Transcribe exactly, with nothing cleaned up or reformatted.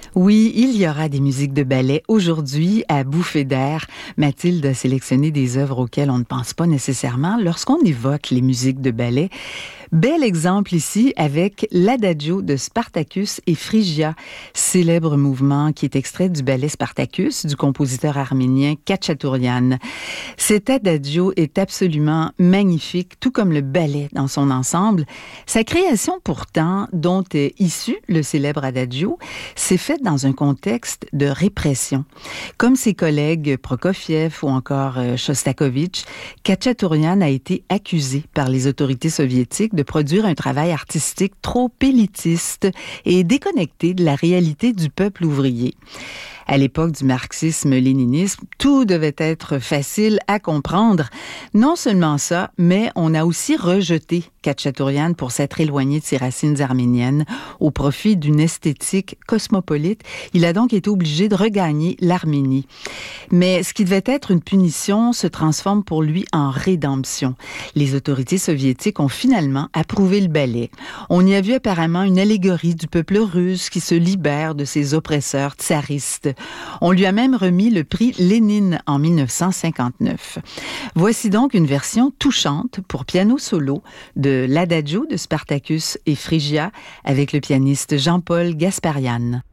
Oui, il y aura des musiques de ballet aujourd'hui à Bouffée d'air. Mathilde a sélectionné des œuvres auxquelles on ne pense pas nécessairement lorsqu'on évoque les musiques de ballet. Bel exemple ici avec l'Adagio de Spartacus et Phrygia, célèbre mouvement qui est extrait du ballet Spartacus du compositeur arménien Khatchatourian. Cet Adagio est absolument magnifique, tout comme le ballet dans son ensemble. Sa création pourtant, dont est issu le célèbre Adagio, s'est faite dans un contexte de répression. Comme ses collègues Prokofiev ou encore Shostakovich, Khatchatourian a été accusé par les autorités soviétiques de produire un travail artistique trop élitiste et déconnecté de la réalité du peuple ouvrier. À l'époque du marxisme-léninisme, tout devait être facile à comprendre. Non seulement ça, mais on a aussi rejeté Khatchatourian pour s'être éloigné de ses racines arméniennes au profit d'une esthétique cosmopolite. Il a donc été obligé de regagner l'Arménie. Mais ce qui devait être une punition se transforme pour lui en rédemption. Les autorités soviétiques ont finalement approuvé le ballet. On y a vu apparemment une allégorie du peuple russe qui se libère de ses oppresseurs tsaristes. On lui a même remis le prix Lénine en dix-neuf cent cinquante-neuf. Voici donc une version touchante pour piano solo de l'Adagio de Spartacus et Phrygia avec le pianiste Jean-Paul Gasparian.